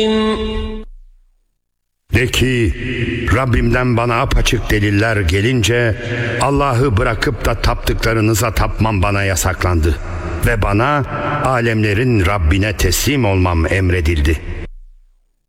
De ki, Rabbimden bana apaçık deliller gelince Allah'ı bırakıp da taptıklarınıza tapmam bana yasaklandı ve bana alemlerin Rabbine teslim olmam emredildi.